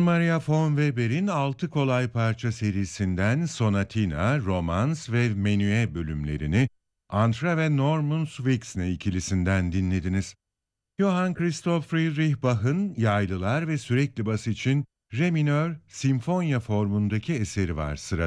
Maria von Weber'in Altı Kolay Parça serisinden Sonatina, Romans ve Menüe bölümlerini Antra ve Norman Swixne ikilisinden dinlediniz. Johann Christoph Friedrich Bach'ın yaylılar ve sürekli bas için re minör simfonya formundaki eseri var sırada.